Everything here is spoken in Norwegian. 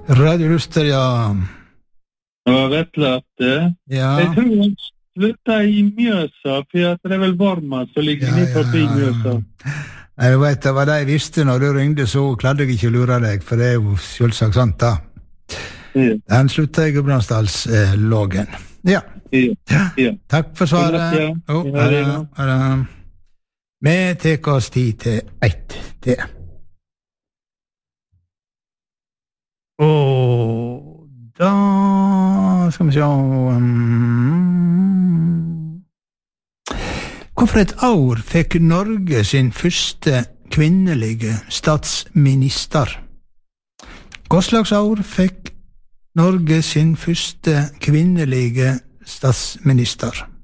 Radio Luster, ja. Ja, Vetle at Ja. jeg tror han slutta i Mjøsa, for at det er vel Vorma som ligger nede forbi Mjøsa. Jeg vet, det var det jeg visste når du ringde, så klarte jeg ikke å lure deg, for det er jo selvsagt sant da. Ja. Den slutta i Gudbrandsdalslågen. Ja. Ja. Takk for svaret. Ja. Ha det. Vi tek oss tid til 1 til. Og da skal vi se Hvorfor et år fikk Norge sin første kvinnelige statsminister? Hva slags år fikk Norge sin første kvinnelige statsminister?